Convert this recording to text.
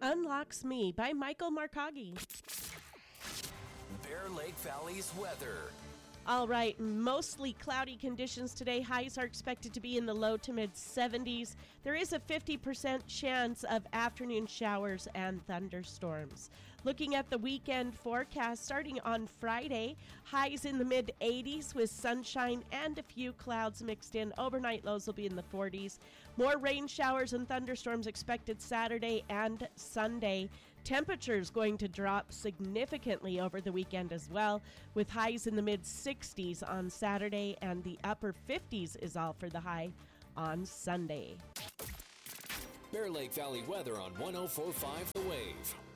Unlocks Me by Michael Markagi. Bear Lake Valley's weather. All right, mostly cloudy conditions today. Highs are expected to be in the low to mid 70s. There is a 50% chance of afternoon showers and thunderstorms. Looking at the weekend forecast, starting on Friday, highs in the mid 80s with sunshine and a few clouds mixed in. Overnight lows will be in the 40s. More rain showers and thunderstorms expected Saturday and Sunday. Temperatures going to drop significantly over the weekend as well, with highs in the mid 60s on Saturday, and the upper 50s is all for the high on Sunday. Bear Lake Valley weather on 104.5 The Wave.